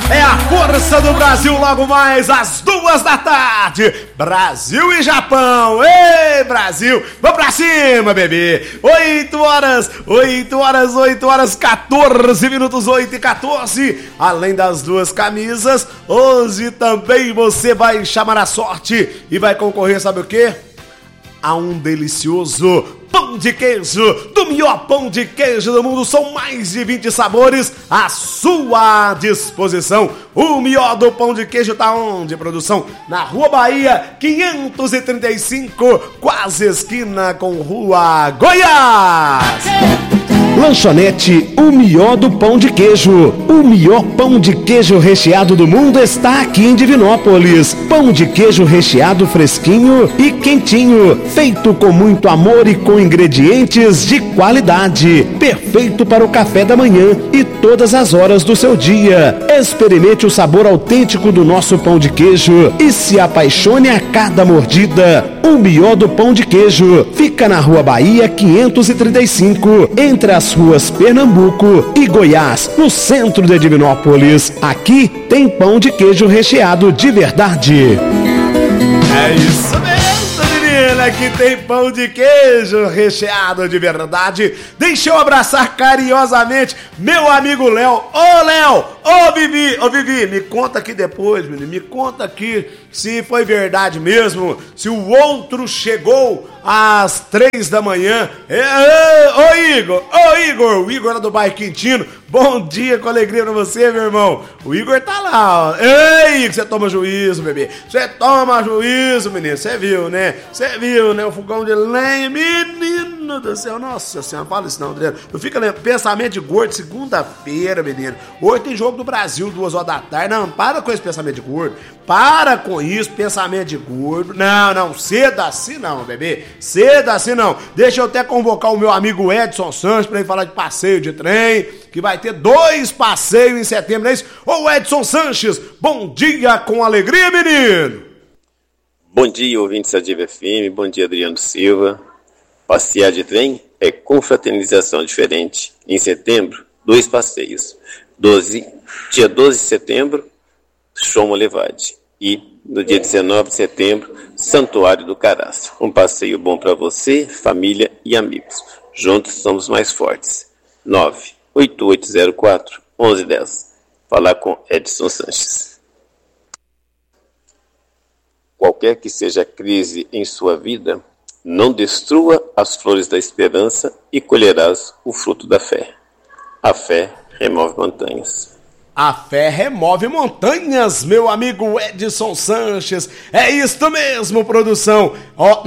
É a força do Brasil logo mais às 2h. Brasil e Japão. Ei, Brasil. Vamos pra cima, bebê. 8 horas, 14 minutos, 8h14. Além das duas camisas, hoje também você vai chamar a sorte e vai concorrer, sabe o quê? A um delicioso pão de queijo, do melhor pão de queijo do mundo. São mais de 20 sabores à sua disposição. O melhor do pão de queijo tá onde, produção? Na Rua Bahia 535, quase esquina com Rua Goiás. Lanchonete O Melhor do Pão de Queijo. O melhor pão de queijo recheado do mundo está aqui em Divinópolis. Pão de queijo recheado fresquinho e quentinho, feito com muito amor e com ingredientes de qualidade. Perfeito para o café da manhã e todas as horas do seu dia. Experimente o sabor autêntico do nosso pão de queijo e se apaixone a cada mordida. O Melhor do Pão de Queijo fica na Rua Bahia 535, entre as ruas Pernambuco e Goiás, no centro de Divinópolis. Aqui tem pão de queijo recheado de verdade. É isso mesmo, menina, aqui tem pão de queijo recheado de verdade. Deixa eu abraçar carinhosamente meu amigo Léo. Ô Léo, ô Vivi, me conta aqui depois, menino, me conta aqui se foi verdade mesmo, se o outro chegou às 3 da manhã. O Igor lá do bairro Quintino. Bom dia, com alegria pra você, meu irmão. O Igor tá lá, ó. Ei, você toma juízo, bebê. Você toma juízo, menino. Você viu, né? O fogão de lenha, menino do céu. Nossa senhora, fala isso não, Adriano. Não fica lembrando. Pensamento de gordo, segunda-feira, menino. Hoje tem jogo do Brasil, 2h. Não, para com esse pensamento de gordo. Para com isso, pensamento de gordo. Não, cedo assim não, bebê. Cedo assim não. Deixa eu até convocar o meu amigo Edson Sanches pra ele falar de passeio de trem, que vai ter 2 passeios em setembro, não é isso? Ô Edson Sanches, bom dia com alegria, menino. Bom dia, ouvintes da Diva FM, bom dia, Adriano Silva. Passear de trem é confraternização diferente. Em setembro, 2 passeios. Dia 12 de setembro, Choma Levade. E no dia 19 de setembro, Santuário do Caraça. Um passeio bom para você, família e amigos. Juntos somos mais fortes. 98804-1110. Falar com Edson Sanches. Qualquer que seja a crise em sua vida, não destrua as flores da esperança e colherás o fruto da fé. A fé remove montanhas. A fé remove montanhas, meu amigo Edson Sanches. É isto mesmo, produção. Ó,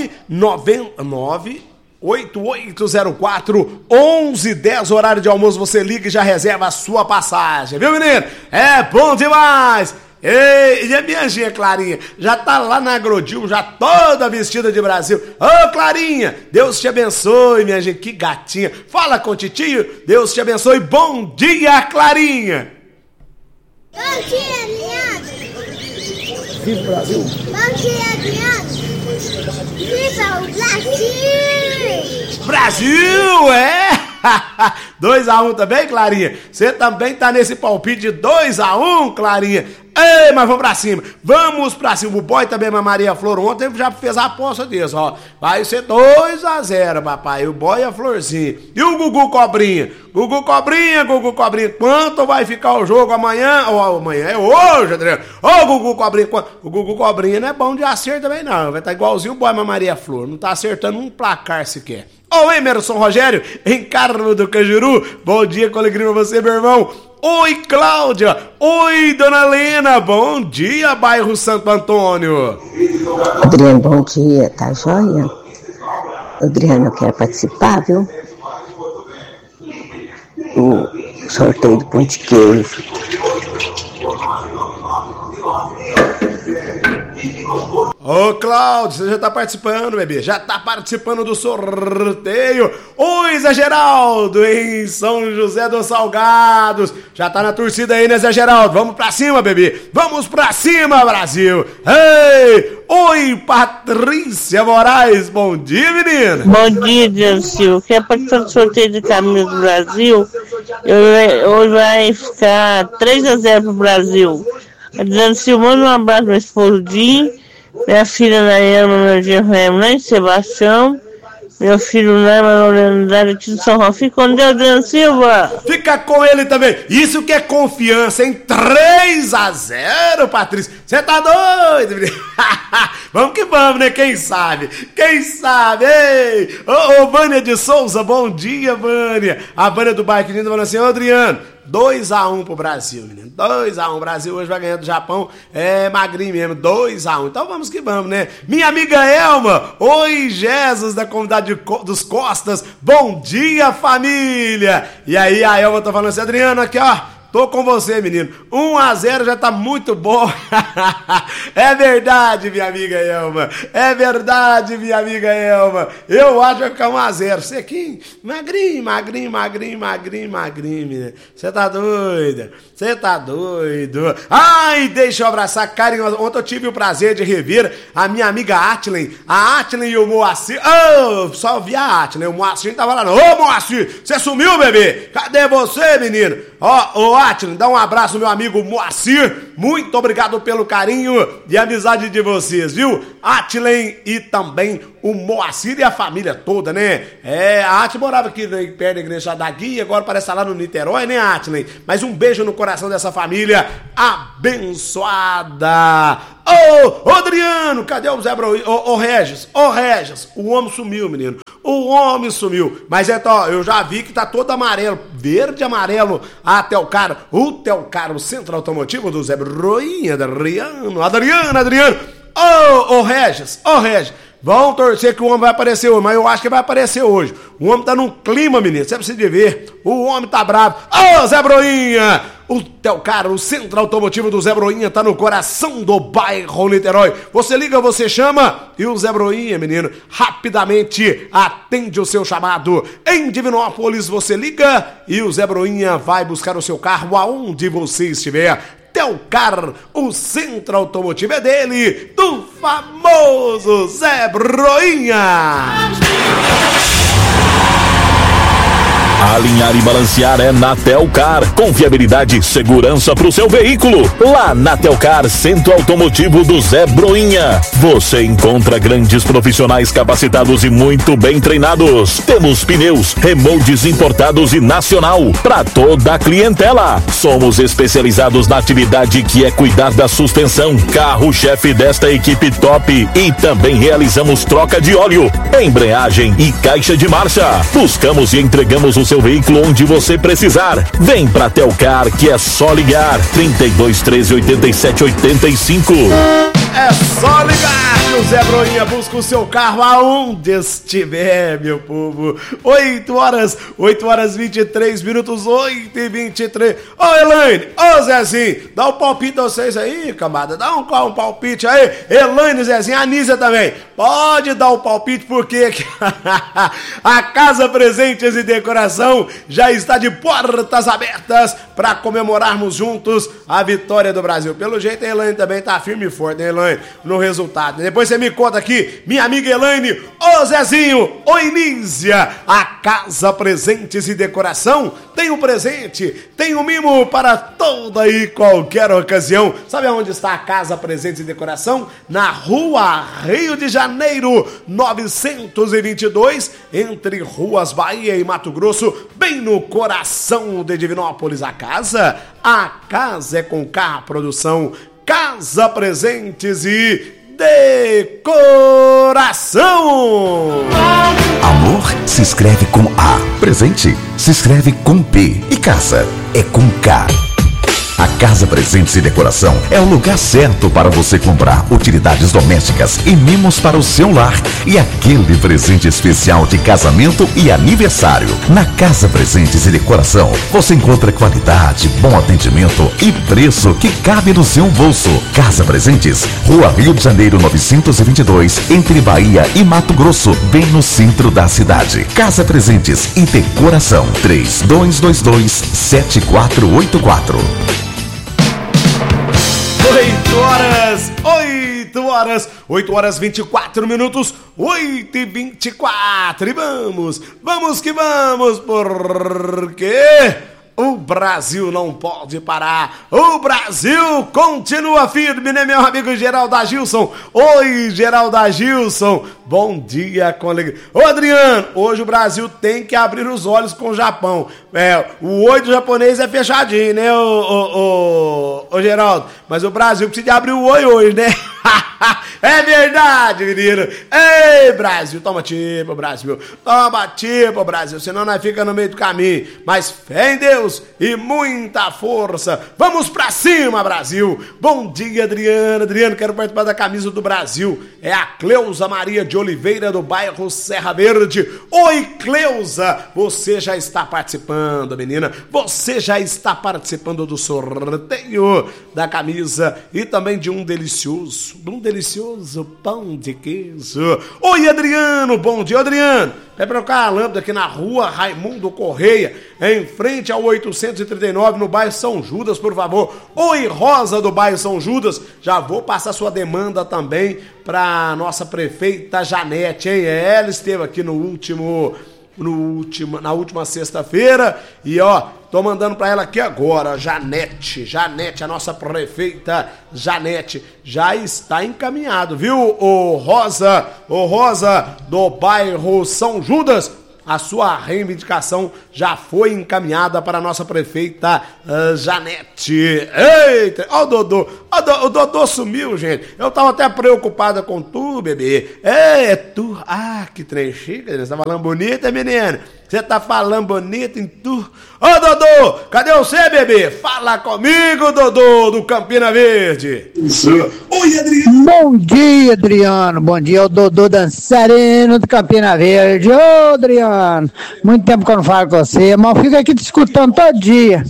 98804-1110, horário de almoço, você liga e já reserva a sua passagem, viu, menino? É bom demais! Ei, e a minha Ginha Clarinha, já tá lá na Agrodil, já toda vestida de Brasil. Ô, Clarinha, Deus te abençoe, minha gente, que gatinha. Fala com o titio, Deus te abençoe. Bom dia, Clarinha. Bom dia, Adriano. Viva o Brasil. Bom dia, Adriano. Viva o Brasil. Brasil, é? 2x1 também, Clarinha? Você também tá nesse palpite de 2x1, Clarinha? Ei, mas vamos pra cima. O boy também, a Maria Flor, ontem já fez a aposta disso, ó. Vai ser 2x0, papai. O boy e a Florzinha. E o Gugu Cobrinha? Gugu Cobrinha. Quanto vai ficar o jogo amanhã? Amanhã é hoje, Adriano. Ô, Gugu Cobrinha. O Gugu Cobrinha não é bom de acerto também, não. Vai estar igualzinho o boy e a Maria Flor. Não tá acertando um placar sequer. Ô, Emerson Rogério, em Carmo do Cajuru. Bom dia, com alegria pra você, meu irmão. Oi, Cláudia. Oi, Dona Lena. Bom dia, bairro Santo Antônio. Adriano, bom dia. Tá joia? Adriano, eu quero participar, viu? O sorteio do pão de queijo. Ô, Cláudio, você já tá participando, bebê. Já tá participando do sorteio. Oi, Zé Geraldo, em São José dos Salgados. Já tá na torcida aí, né, Zé Geraldo? Vamos pra cima, bebê. Vamos pra cima, Brasil. Ei! Oi, Patrícia Moraes. Bom dia, menina. Bom dia, Adriano Silva. Quer participar do sorteio de camisa do Brasil? Hoje vai ficar 3-0 pro Brasil. Adriano Silva, manda um abraço pro meu esposo Dinho, minha filha Nayama, meu genro lá em Sebastião, meu filho Nayama, aqui de São Paulo. Fica com Deus, Adriano Silva. Fica com ele também. Isso que é confiança, hein? 3-0, Patrícia. Você tá doido, menino? Vamos que vamos, né? Quem sabe? Quem sabe? Ei! Ô, Vânia de Souza, bom dia, Vânia. A Vânia do Bairro Lindo falando assim, ô, Adriano, 2-1 pro Brasil, menino. 2-1. O Brasil hoje vai ganhar do Japão. É magrinho mesmo. 2-1. Então vamos que vamos, né? Minha amiga Elma. Oi, Jesus, da comunidade dos Costas. Bom dia, família. E aí, a Elma tá falando assim, Adriano, aqui, ó. Tô com você, menino. 1-0 já tá muito bom. É verdade, minha amiga Elma. É verdade, minha amiga Elma. Eu acho que vai ficar 1-0. Você aqui, magrinho, menina. Você tá doida? Você tá doido? Ai, deixa eu abraçar carinhosa. Ontem eu tive o prazer de rever a minha amiga Atlen. A Atlen e o Moacir. Oh, só vi a Atlen. O Moacir tava lá. Ô, Moacir, você sumiu, bebê? Cadê você, menino? Ó, Atlen, dá um abraço, meu amigo Moacir. Muito obrigado pelo carinho e amizade de vocês, viu? Atlen e também o Moacir e a família toda, né? É, a Atlen morava aqui perto da igreja da Guia, agora parece estar lá no Niterói, né, Atlen? Mas um beijo no coração dessa família abençoada. Ô, Adriano, cadê o Zé Broí? Ô, Regis, o homem sumiu, menino. O homem sumiu. Mas eu já vi que tá todo amarelo, verde e amarelo, a Telcar, o Centro Automotivo do Zé Broinha, Adriano. Ô, Regis. Vão torcer que o homem vai aparecer hoje, mas eu acho que vai aparecer hoje. O homem tá num clima, menino, você precisa de ver. O homem tá bravo. Ô, Zé Broinha! O Telcar, o Centro Automotivo do Zé Broinha, tá no coração do bairro Niterói. Você liga, você chama e o Zé Broinha, menino, rapidamente atende o seu chamado. Em Divinópolis, você liga e o Zé Broinha vai buscar o seu carro aonde você estiver. Telcar, o Centro Automotivo é dele, do famoso Zé Broinha. Alinhar e balancear é na Telcar. Confiabilidade e segurança para o seu veículo. Lá na Telcar, Centro Automotivo do Zé Broinha, você encontra grandes profissionais capacitados e muito bem treinados. Temos pneus, remoldes importados e nacional para toda a clientela. Somos especializados na atividade que é cuidar da suspensão, carro-chefe desta equipe top. E também realizamos troca de óleo, embreagem e caixa de marcha. Buscamos e entregamos o seu veículo onde você precisar. Vem pra Telcar que é só ligar. 32 13 87 85. É só ligar que o Zé Broinha busca o seu carro aonde estiver, meu povo. 8 horas 23 minutos, 8h23. Ô, Elaine, ô, Zezinho, dá um palpite a vocês aí, camada. Dá um palpite aí. Elaine, Zezinho, a Anísia também. Pode dar um palpite porque a Casa Presentes e Decoração já está de portas abertas para comemorarmos juntos a vitória do Brasil. Pelo jeito, a Elaine também tá firme e forte, né, Elaine? No resultado. Depois você me conta aqui, minha amiga Elaine, ô Zezinho, ô Inísia, a Casa Presentes e Decoração tem um presente, tem um mimo para toda e qualquer ocasião. Sabe onde está a Casa Presentes e Decoração? Na Rua Rio de Janeiro, 922, entre Ruas Bahia e Mato Grosso, bem no coração de Divinópolis. A casa é com K Produção, Casa Presentes e Decoração. Amor se escreve com A, presente se escreve com P e casa é com K. A Casa Presentes e Decoração é o lugar certo para você comprar utilidades domésticas e mimos para o seu lar e aquele presente especial de casamento e aniversário. Na Casa Presentes e Decoração, você encontra qualidade, bom atendimento e preço que cabe no seu bolso. Casa Presentes, Rua Rio de Janeiro 922, entre Bahia e Mato Grosso, bem no centro da cidade. Casa Presentes e Decoração, 3222-7484. 8 horas 24 minutos, 8h24. E vamos que vamos, porque o Brasil não pode parar. O Brasil continua firme, né, meu amigo Geraldo Agilson? Oi, Geraldo Agilson. Bom dia, colega. Ô, Adriano, hoje o Brasil tem que abrir os olhos com o Japão. O olho do japonês é fechadinho, né, ô Geraldo? Mas o Brasil precisa de abrir o olho hoje, né? É verdade, menino. Ei, Brasil, toma tipo, Brasil. Toma tipo, Brasil, senão nós fica no meio do caminho. Mas fé em Deus e muita força. Vamos pra cima, Brasil. Bom dia, Adriano. Adriano, quero participar da camisa do Brasil. É a Cleusa Maria de Oliveira, do bairro Serra Verde. Oi, Cleusa. Você já está participando, menina. Você já está participando do sorteio da camisa e também de um delicioso pão de queijo. Oi, Adriano, bom dia, Adriano. Vai trocar a lâmpada aqui na rua Raimundo Correia, em frente ao 839, no bairro São Judas, por favor. Oi, Rosa, do bairro São Judas. Já vou passar sua demanda também para nossa prefeita Janete, hein? Ela esteve aqui na última sexta-feira e tô mandando pra ela aqui agora, Janete, a nossa prefeita Janete, já está encaminhado, viu, ô Rosa do bairro São Judas, a sua reivindicação já foi encaminhada para a nossa prefeita Janete. Eita, ó o Dodô sumiu, gente. Eu tava até preocupada com tu, bebê. Tu, que trem chique, você tá falando bonito, menino? Você tá falando bonito em tu? Ô, Dodô, cadê você, bebê? Fala comigo, Dodô, do Campina Verde. Oi, Adriano. Bom dia, Adriano. Bom dia, o Dodô dançarino do Campina Verde. Ô, Adriano, muito tempo que eu não falo com você, mas eu fico aqui te escutando todo dia.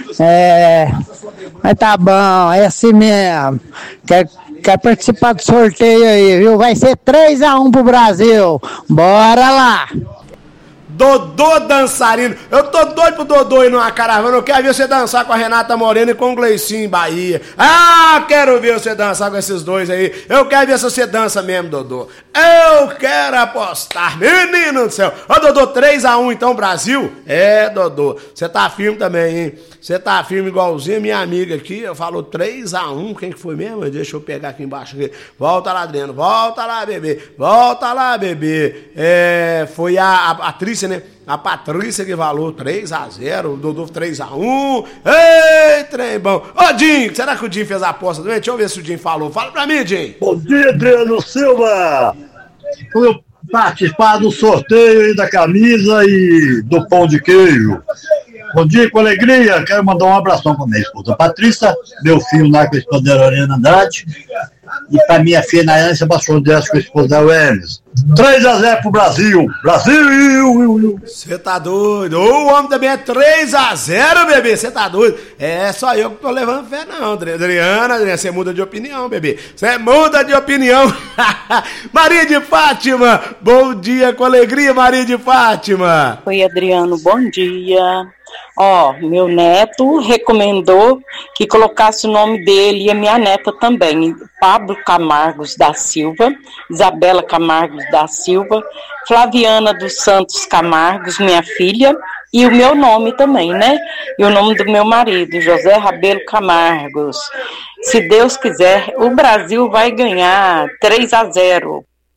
Mas tá bom, é assim mesmo. Quer participar do sorteio aí, viu? Vai ser 3-1 pro Brasil. Bora lá! Dodô dançarino. Eu tô doido pro Dodô ir numa caravana. Eu quero ver você dançar com a Renata Moreno e com o Gleicinho em Bahia. Quero ver você dançar com esses dois aí. Eu quero ver se você dança mesmo, Dodô. Eu quero apostar. Menino do céu. Ô, Dodô, 3-1 então, Brasil? Dodô. Você tá firme também, hein? Você tá firme igualzinho a minha amiga aqui. Falou 3-1. Quem que foi mesmo? Deixa eu pegar aqui embaixo. Aqui. Volta lá, Adriano. Volta lá, bebê. Volta lá, bebê. Foi a Patrícia, né? A Patrícia que falou 3-0, o Dodô 3-1. Ei, trem bom. Ô, Dinho, será que o Dinho fez a aposta também? Deixa eu ver se o Dinho falou. Fala pra mim, Dinho. Bom dia, Adriano Silva. Eu participar do sorteio aí da camisa e do pão de queijo. Bom dia, com alegria. Quero mandar um abração pra minha esposa Patrícia, meu filho lá com a esposa Lorena Andrade, e pra minha filha Nayane Sebastião Dessa com a esposa Hermes. 3-0 pro Brasil. Brasil! Você tá doido? O homem também é 3-0, bebê. Você tá doido? Só eu que tô levando fé, não. Adriana, você muda de opinião, bebê. Você muda de opinião. Maria de Fátima, bom dia, com alegria, Maria de Fátima. Oi, Adriano, bom dia. Meu neto recomendou que colocasse o nome dele e a minha neta também, Pablo Camargos da Silva, Isabela Camargos da Silva, Flaviana dos Santos Camargos, minha filha, e o meu nome também, né? E o nome do meu marido, José Rabelo Camargos. Se Deus quiser, o Brasil vai ganhar 3-0.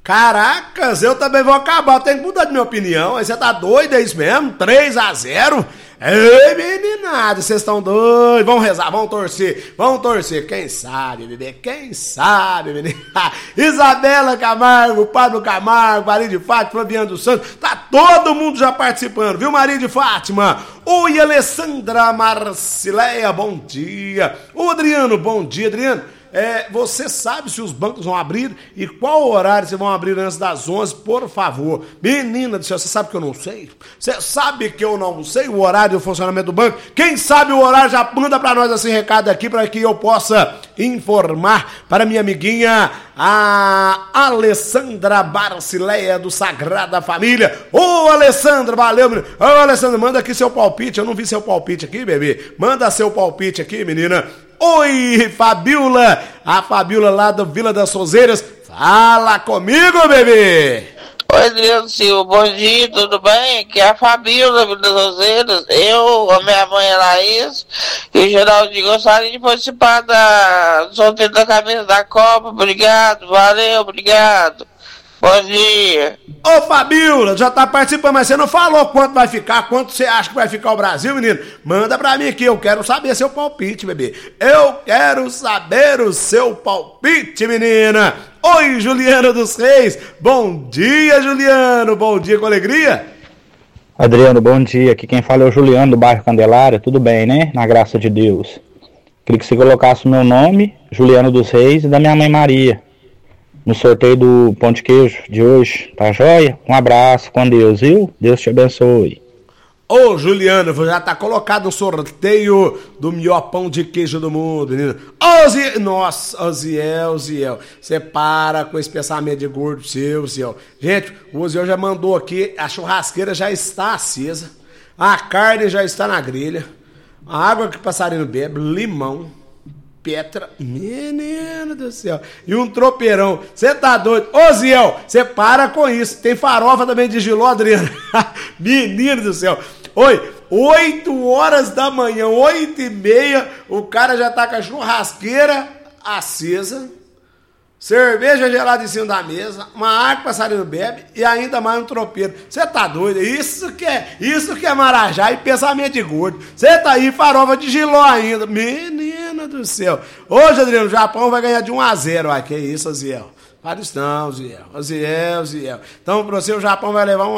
Caracas, eu também vou acabar, eu tenho que mudar de minha opinião. Aí você tá doido, é isso mesmo? 3-0? Ei, meninada, vocês estão doidos. Vamos rezar, vamos torcer. Quem sabe, bebê, quem sabe, menina. Isabela Camargo, Pablo Camargo, Maria de Fátima, Flaviano dos Santos. Tá todo mundo já participando, viu, Maria de Fátima? Oi, Alessandra Marcileia, bom dia. O Adriano, bom dia, Adriano. Você sabe se os bancos vão abrir e qual horário vocês vão abrir antes das 11, por favor. Menina do céu, você sabe que eu não sei? Você sabe que eu não sei o horário do funcionamento do banco? Quem sabe o horário já manda pra nós esse recado aqui para que eu possa informar para minha amiguinha, a Alessandra Barcileia do Sagrada Família. Ô, Alessandra, valeu, menina. Ô, Alessandra, manda aqui seu palpite. Eu não vi seu palpite aqui, bebê. Manda seu palpite aqui, menina. Oi, Fabiola, a Fabiola lá do Vila das Roseiras, fala comigo, bebê. Oi, Adriano Silva, bom dia, tudo bem? Aqui é a Fabiola da Vila das Roseiras, eu, a minha mãe a Laís e o Geraldinho gostaria de participar do sorteio da camisa da Copa. Obrigado, valeu, obrigado. Bom dia. Ô, Fabiola, já tá participando, mas você não falou quanto vai ficar, quanto você acha que vai ficar o Brasil, menino? Manda pra mim aqui, eu quero saber seu palpite, bebê. Eu quero saber o seu palpite, menina. Oi, Juliano dos Reis. Bom dia, Juliano. Bom dia com alegria. Adriano, bom dia. Aqui quem fala é o Juliano do bairro Candelária. Tudo bem, né? Na graça de Deus. Queria que você colocasse o meu nome, Juliano dos Reis, e da minha mãe Maria, no sorteio do pão de queijo de hoje, tá joia? Um abraço, com Deus, viu? Deus te abençoe. Ô, Juliano, já tá colocado no sorteio do melhor pão de queijo do mundo, menino. Nossa, Oziel, você para com esse pensamento de gordo seu, Ziel. Gente, o Oziel já mandou aqui, a churrasqueira já está acesa, a carne já está na grelha, a água que o passarinho bebe, limão, Petra, menino do céu, e um tropeirão, você tá doido? Ô, Ziel, você para com isso, tem farofa também de Giló, Adriano, menino do céu, oi, 8 horas da manhã, 8h30, o cara já tá com a churrasqueira acesa, cerveja gelada em cima da mesa, uma água que o passarinho bebe e ainda mais um tropeiro. Você tá doido? Isso que é Marajá e pensamento de gordo. Você tá aí, farofa de Giló ainda. Menina do céu. Hoje, Adriano, o Japão vai ganhar de 1-0. Ai, que isso, Ziel. Para isso não, Ziel. Ziel. Então, pra você, o Japão vai levar